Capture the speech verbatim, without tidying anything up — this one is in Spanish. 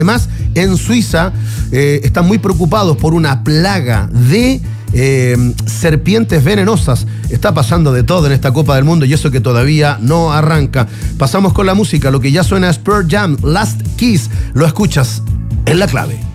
Además, en Suiza eh, están muy preocupados por una plaga de eh, serpientes venenosas. Está pasando de todo en esta Copa del Mundo y eso que todavía no arranca. Pasamos con la música, lo que ya suena es Pearl Jam, Last Kiss. Lo escuchas en La Clave.